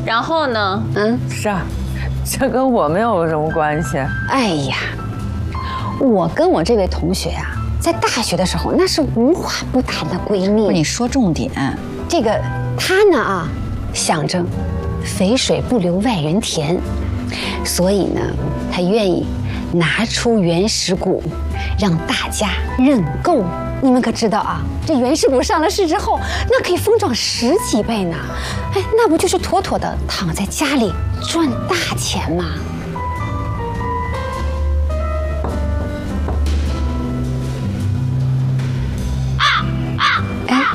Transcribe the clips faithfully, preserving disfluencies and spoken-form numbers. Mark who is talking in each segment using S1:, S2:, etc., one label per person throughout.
S1: 然后呢？
S2: 嗯，是啊，这跟我们有什么关系？
S3: 哎呀，我跟我这位同学啊，在大学的时候那是无话不谈的闺蜜。
S1: 你说重点。
S3: 这个她呢啊，想着肥水不流外人田，所以呢，她愿意拿出原始股，让大家认购。你们可知道啊，这原始股上了市之后，那可以疯涨十几倍呢！哎，那不就是妥妥的躺在家里赚大钱吗？哎，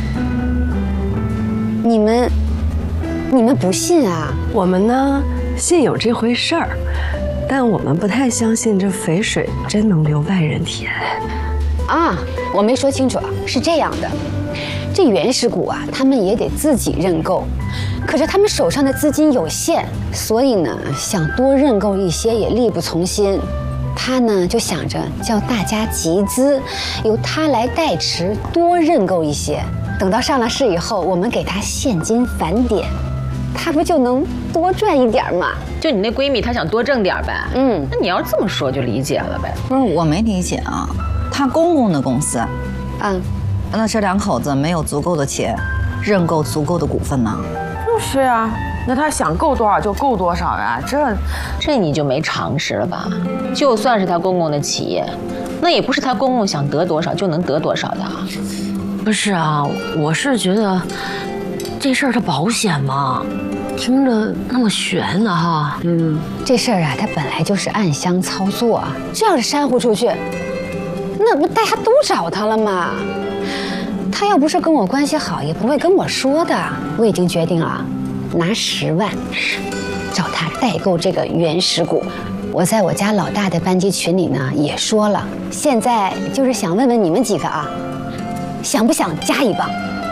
S3: 你们，你们不信啊？
S2: 我们呢，信有这回事儿，但我们不太相信这肥水真能流外人田。
S3: 啊，我没说清楚啊，是这样的，这原始股啊，他们也得自己认购，可是他们手上的资金有限，所以呢，想多认购一些也力不从心。他呢就想着叫大家集资，由他来代持，多认购一些，等到上了市以后，我们给他现金返点，他不就能多赚一点吗？
S1: 就你那闺蜜，她想多挣点呗。
S3: 嗯，
S1: 那你要这么说就理解了呗。
S4: 不是，我没理解啊。他公公的公司，
S3: 嗯，
S4: 那这两口子没有足够的钱认购足够的股份呢？
S2: 就是啊，那他想够多少就够多少呀，这
S1: 这你就没常识了吧？就算是他公公的企业，那也不是他公公想得多少就能得多少的啊。
S5: 不是啊，我是觉得这事儿它保险吗？听着那么悬呢哈。
S3: 嗯，这事儿啊，它本来就是暗箱操作啊，这要是煽乎出去，那不大家都找他了吗？他要不是跟我关系好，也不会跟我说的。我已经决定了，拿十万找他代购这个原始股。我在我家老大的班级群里呢也说了，现在就是想问问你们几个啊，想不想加一棒？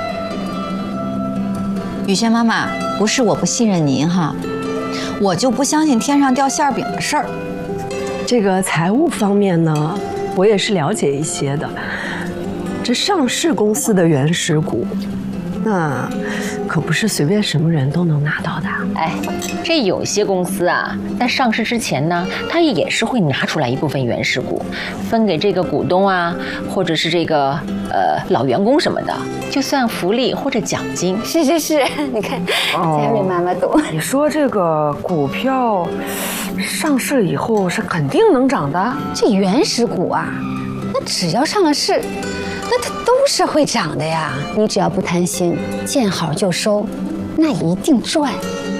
S4: 雨轩妈妈，不是我不信任您哈，我就不相信天上掉馅饼的事儿。
S2: 这个财务方面呢，我也是了解一些的。这上市公司的原始股，那可不是随便什么人都能拿到的。
S1: 哎，这有些公司啊，在上市之前呢，它也是会拿出来一部分原始股，分给这个股东啊，或者是这个呃老员工什么的，就算福利或者奖金。
S3: 是是是，你看，佳瑞妈妈懂。
S2: 你说这个股票上市以后是肯定能涨的？
S3: 这原始股啊，那只要上了市，那它都是会涨的呀。你只要不贪心，见好就收，那一定赚。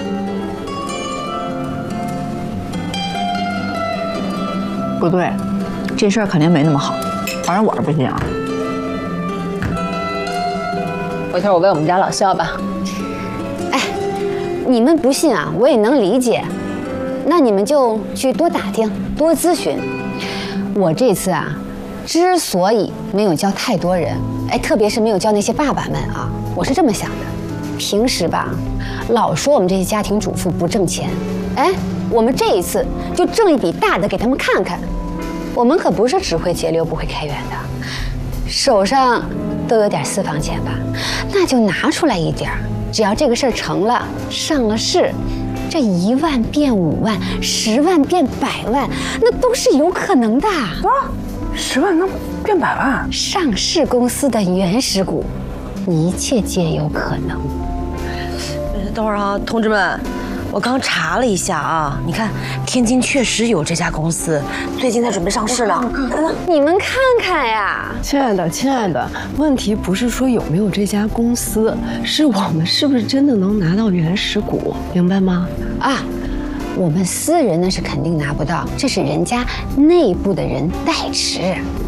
S4: 不对，这事儿肯定没那么好，反正我是不信啊。
S1: 回头我问我们家老肖吧。
S3: 哎，你们不信啊，我也能理解。那你们就去多打听、多咨询。我这次啊，之所以没有教太多人，哎，特别是没有教那些爸爸们啊，我是这么想的：平时吧，老说我们这些家庭主妇不挣钱，哎，我们这一次就挣一笔大的给他们看看。我们可不是只会节流不会开源的，手上都有点私房钱吧，那就拿出来一点儿。只要这个事儿成了，上了市，这一万变五万，十万变百万，那都是有可能的。
S2: 啊，十万能变百万？
S3: 上市公司的原始股，一切皆有可能。
S5: 等会儿啊，同志们，我刚查了一下啊，你看天津确实有这家公司，最近在准备上市了。
S3: 你们看看呀，
S2: 亲爱的，亲爱的，问题不是说有没有这家公司，是我们是不是真的能拿到原始股，明白吗？
S3: 啊，我们私人呢是肯定拿不到，这是人家内部的人代持。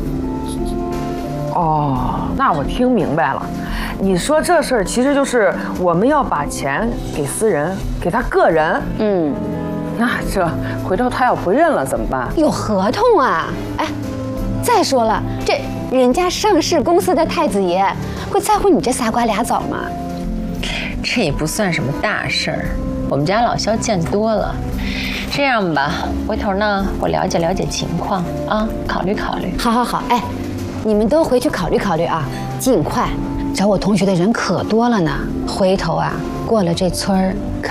S2: 哦，那我听明白了。你说这事儿其实就是我们要把钱给私人，给他个人。
S3: 嗯，
S2: 那这回头他要不认了怎么办？
S3: 有合同啊！哎，再说了，这人家上市公司的太子爷会在乎你这仨瓜俩枣吗？
S1: 这也不算什么大事儿，我们家老肖见多了。这样吧，回头呢，我了解了解情况啊，考虑考虑。
S3: 好好好，哎，你们都回去考虑考虑啊，尽快。找我同学的人可多了呢，回头啊，过了这村儿可